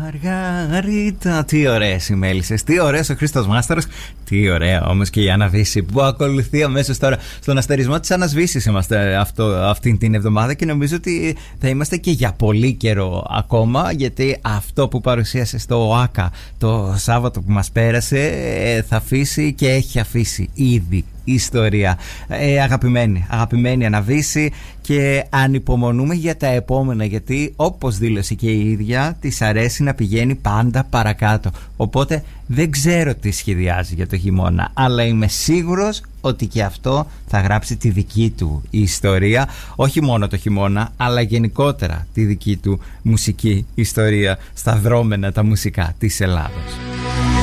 Μαργαρίτα. Τι ωραίες οι Μέλισσες, τι ωραίος ο Χρήστος Μάσταρος. Τι ωραία όμως και η Αναβίση που ακολουθεί αμέσως τώρα. Στον αστερισμό της Ανασβήσης είμαστε αυτή την εβδομάδα και νομίζω ότι θα είμαστε και για πολύ καιρό ακόμα, γιατί αυτό που παρουσίασε στο ΟΑΚΑ το Σάββατο που μας πέρασε θα αφήσει και έχει αφήσει ήδη ιστορία. Αγαπημένη Αναβίση, και ανυπομονούμε για τα επόμενα, γιατί όπως δήλωσε και η ίδια, της αρέσει να πηγαίνει πάντα παρακάτω. Οπότε δεν ξέρω τι σχεδιάζει για το χειμώνα, αλλά είμαι σίγουρος ότι και αυτό θα γράψει τη δική του ιστορία, όχι μόνο το χειμώνα, αλλά γενικότερα τη δική του μουσική ιστορία στα δρόμενα τα μουσικά της Ελλάδος.